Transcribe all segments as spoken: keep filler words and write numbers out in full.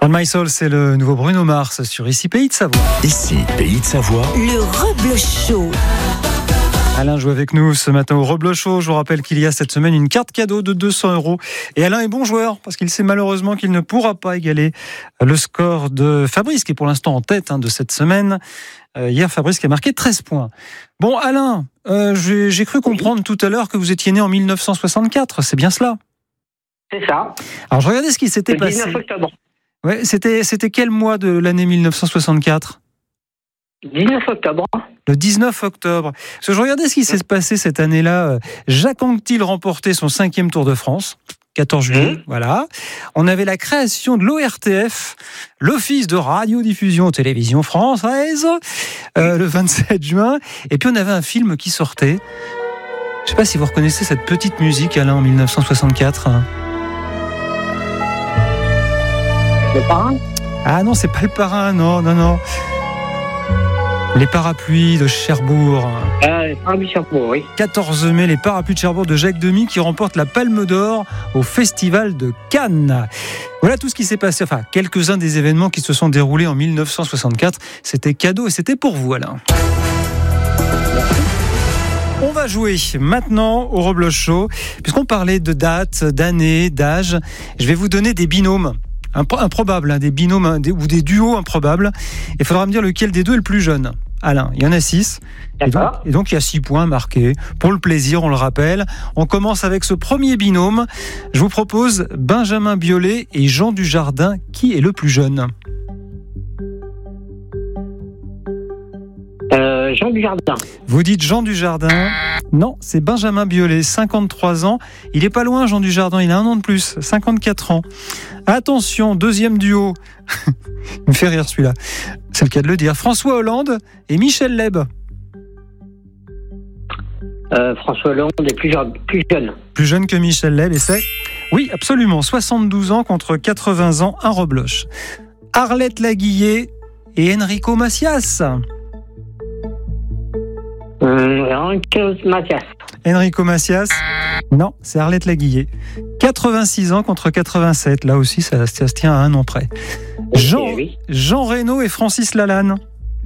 On My Soul, c'est le nouveau Bruno Mars sur Ici Pays de Savoie. Ici Pays de Savoie. Le Rebloch Show. Alain joue avec nous ce matin au Rebloch Show. Je vous rappelle qu'il y a cette semaine une carte cadeau de deux cents euros. Et Alain est bon joueur parce qu'il sait malheureusement qu'il ne pourra pas égaler le score de Fabrice qui est pour l'instant en tête hein, de cette semaine. Euh, hier, Fabrice qui a marqué treize points. Bon, Alain, euh, j'ai, j'ai cru comprendre tout à l'heure que vous étiez né en mille neuf cent soixante-quatre. C'est bien cela ? C'est ça. Alors, je regardais ce qui s'était le passé. dix-neuf octobre. Ouais, c'était, c'était quel mois de l'année mille neuf cent soixante-quatre ? dix-neuf octobre. Le dix-neuf octobre. Parce que je regardais ce qui s'est passé cette année-là. Jacques Anquetil remportait son cinquième Tour de France. quatorze juillet, mmh. voilà. On avait la création de l'O R T F, l'Office de radiodiffusion télévision française, euh, le vingt-sept juin. Et puis on avait un film qui sortait. Je ne sais pas si vous reconnaissez cette petite musique, Alain, en mille neuf cent soixante-quatre. Le parrain ? Ah non, c'est pas le parrain, non, non, non. Les parapluies de Cherbourg. Euh, les parapluies de Cherbourg, oui. quatorze mai, les parapluies de Cherbourg de Jacques Demy qui remporte la Palme d'Or au Festival de Cannes. Voilà tout ce qui s'est passé, enfin quelques-uns des événements qui se sont déroulés en mille neuf cent soixante-quatre. C'était cadeau et c'était pour vous, Alain. On va jouer maintenant au Rebloch Show. Puisqu'on parlait de dates, d'années, d'âge, je vais vous donner des binômes. Improbables, hein, des binômes hein, des, ou des duos improbables. Il faudra me dire lequel des deux est le plus jeune. Alain, il y en a six. Et donc, et donc il y a six points marqués. Pour le plaisir, on le rappelle. On commence avec ce premier binôme. Je vous propose Benjamin Biolay et Jean Dujardin. Qui est le plus jeune ? Euh, Jean Dujardin. Vous dites Jean Dujardin ? Non, c'est Benjamin Biolay, cinquante-trois ans. Il est pas loin, Jean Dujardin, il a un an de plus, cinquante-quatre ans. Attention, deuxième duo. Il me fait rire celui-là. C'est le cas de le dire. François Hollande et Michel Leb. Euh, François Hollande est plus jeune, plus jeune. Plus jeune que Michel Leb, et c'est... Oui, absolument, soixante-douze ans contre quatre-vingts ans, un rebloche. Arlette Laguillet et Enrico Macias. Euh, Enrico Macias. Enrico Macias, non, c'est Arlette Laguillet. quatre-vingt-six ans contre quatre-vingt-sept. Là aussi, ça, ça se tient à un an près. Jean, okay, oui. Jean Reno et Francis Lalanne.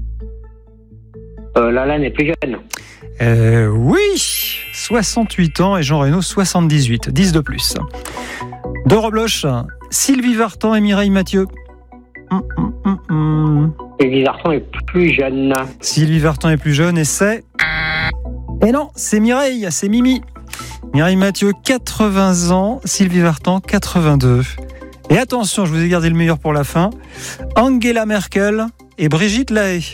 Euh, Lalanne est plus jeune. Euh, oui, soixante-huit ans et Jean Reno soixante-dix-huit. dix de plus. De Rebloch, Sylvie Vartan et Mireille Mathieu. Hum, hum, hum, hum. Sylvie Vartan est plus jeune. Sylvie Vartan est plus jeune et c'est... Et non, c'est Mireille, c'est Mimi. Mireille Mathieu, quatre-vingts ans. Sylvie Vartan, quatre-vingt-deux. Et attention, je vous ai gardé le meilleur pour la fin. Angela Merkel et Brigitte Lahaie.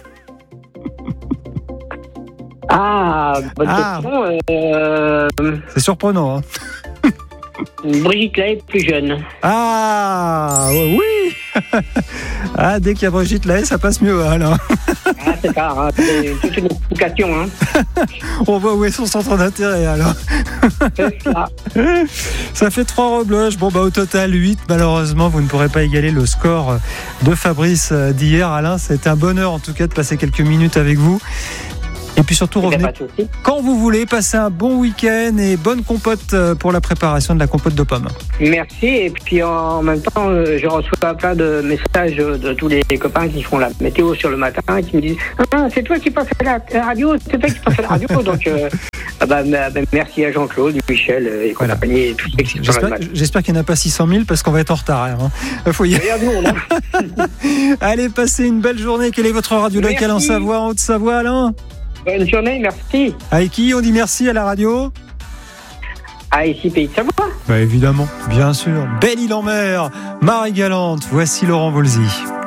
Ah, bonne Ah. question. Euh... C'est surprenant, hein. Brigitte Lahaie est plus jeune. Ah, oui. Ah, dès qu'il y a Brigitte Lahaie, ça passe mieux, alors. Ah, c'est ça, hein. C'est toute une explication. Hein. On voit où est son centre d'intérêt, alors. C'est ça. Ça fait trois rebloches. Bon, bah, au total, huit. Malheureusement, vous ne pourrez pas égaler le score de Fabrice d'hier. Alain, c'est un bonheur, en tout cas, de passer quelques minutes avec vous. Et puis surtout, revenez quand vous voulez, passez un bon week-end et bonne compote pour la préparation de la compote de pommes. Merci, et puis en même temps, je reçois plein de messages de tous les copains qui font la météo sur le matin et qui me disent ah, c'est toi qui passes à la radio, c'est toi qui passes à la radio. Donc, euh, bah, bah, merci à Jean-Claude, Michel et voilà. Compagnie, et tous ceux qui sont j'espère, j'espère qu'il n'y en a pas six cent mille parce qu'on va être en retard. Hein. Faut y... Allez, passez une belle journée. Quelle est votre radio locale merci. En Savoie, en Haute-Savoie, Alain ? Bonne journée, merci. Avec qui on dit merci à la radio ? À Ici Pays de Savoie. Bah évidemment, bien sûr. Belle-Île-en-Mer, Marie-Galante, voici Laurent Voulzy.